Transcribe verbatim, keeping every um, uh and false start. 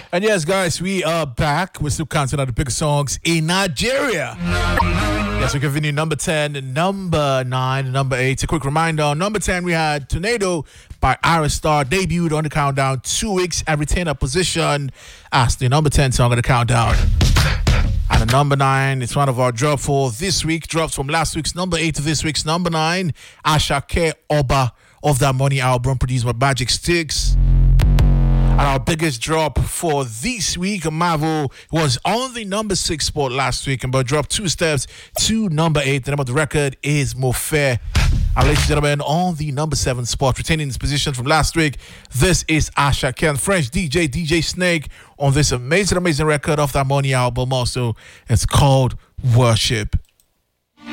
And yes, guys, we are back. We're still counting out the biggest songs in Nigeria. Yes, we're giving you number ten, number nine, number eight. A quick reminder, on number ten, we had Tornado by Iris Star, debuted on the countdown two weeks and retained a position as the number ten song on the countdown. And the number nine, it's one of our drop for this week. Drops from last week's number eight to this week's number nine. Asake Oba of That Money album produced by Magic Sticks. And our biggest drop for this week, Marvel, was on the number six spot last week, but dropped two steps to number eight. The name of the record is Mofair. And ladies and gentlemen, on the number seven spot, retaining his position from last week, this is Asake and French D J, D J Snake, on this amazing, amazing record of That Money album also. It's called Worship.